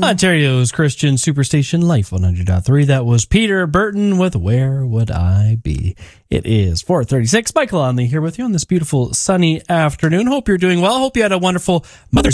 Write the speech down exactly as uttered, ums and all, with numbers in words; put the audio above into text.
Ontario's Christian Superstation Life one hundred point three. That was Peter Burton with Where Would I Be? It is four thirty-six. Michael Onley here with you on this beautiful sunny afternoon. Hope you're doing well. Hope you had a wonderful Mother's